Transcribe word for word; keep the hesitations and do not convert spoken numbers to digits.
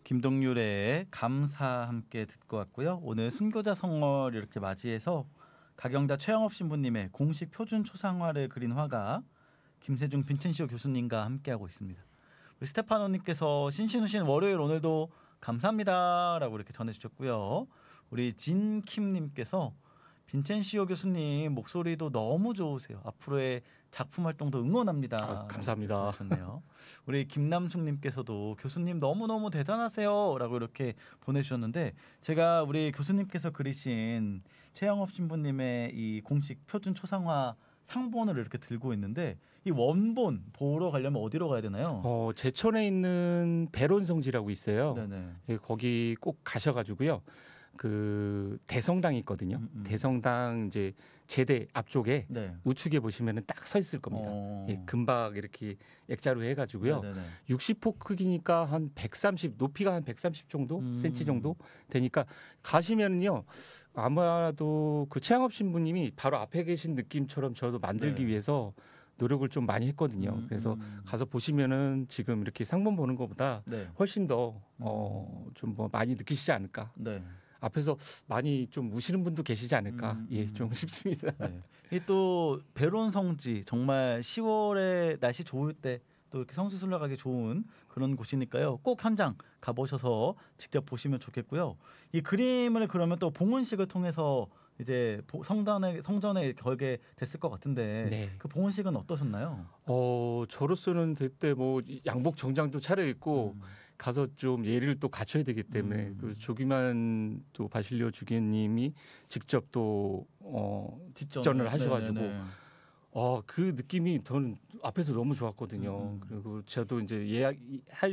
김동률의 감사 함께 듣고 왔고요. 오늘 순교자 성월 이렇게 맞이해서 가경자 최영업 신부님의 공식 표준 초상화를 그린 화가 김세중 빈첸시오 교수님과 함께하고 있습니다. 우리 스테파노님께서 신신우신 월요일 오늘도 감사합니다라고 이렇게 전해주셨고요. 우리 진킴님께서 빈첸시오 교수님 목소리도 너무 좋으세요. 앞으로의 작품 활동도 응원합니다. 아, 감사합니다. 좋네요. 우리 김남숙님께서도 교수님 너무 너무 대단하세요라고 이렇게 보내주셨는데 제가 우리 교수님께서 그리신 최영업 신부님의 이 공식 표준 초상화 상본을 이렇게 들고 있는데 이 원본 보러 가려면 어디로 가야 되나요? 어, 제천에 있는 배론성지라고 있어요. 네네. 예, 거기 꼭 가셔가지고요. 그 대성당 있거든요. 음, 음. 대성당 이제 제대 앞쪽에 네. 우측에 보시면은 딱 서 있을 겁니다. 어. 예, 금박 이렇게 액자로 해가지고요. 네네네. 육십 호 크기니까 한 백삼십, 높이가 한 백삼십 정도, 음. 센치 정도 되니까 가시면은요 아마도 그 최양업 신부님이 바로 앞에 계신 느낌처럼 저도 만들기 네. 위해서 노력을 좀 많이 했거든요. 음, 그래서 음. 가서 보시면은 지금 이렇게 상본 보는 것보다 네. 훨씬 더 어, 좀 뭐 많이 느끼시지 않을까. 네. 앞에서 많이 좀 우시는 분도 계시지 않을까. 음, 예, 음. 좀 싶습니다. 네. 이 또 배론 성지 정말 시월에 날씨 좋을 때 또 이렇게 성지 순례가기 좋은 그런 곳이니까요. 꼭 현장 가보셔서 직접 보시면 좋겠고요. 이 그림을 그러면 또 봉헌식을 통해서 이제 보- 성단에 성전에 걸게 됐을 것 같은데 네. 그 봉헌식은 어떠셨나요? 어, 저로서는 그때 뭐 양복 정장도 차려입고 음. 가서 좀 예의를 또 갖춰야 되기 때문에 음. 그 조기만 또 바실리오 주교님이 직접 또 어, 뒷전을 하셔가지고 네네네. 어, 그 느낌이 저는 앞에서 너무 좋았거든요. 음. 그리고 저도 이제 예약할